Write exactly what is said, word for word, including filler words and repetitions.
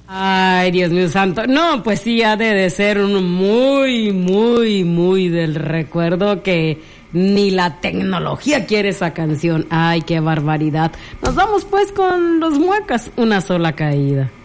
Ay, Dios mío santo. No, pues sí, ha de, de ser un muy, muy, muy del recuerdo que ni la tecnología quiere esa canción. Ay, qué barbaridad. Nos vamos pues con los Muecas, Una Sola Caída.